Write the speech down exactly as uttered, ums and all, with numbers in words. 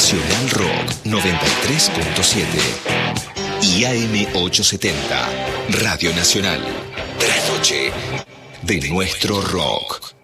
Nacional Rock noventa y tres punto siete y A M ochocientos setenta, Radio Nacional. Trasnoche de nuestro rock.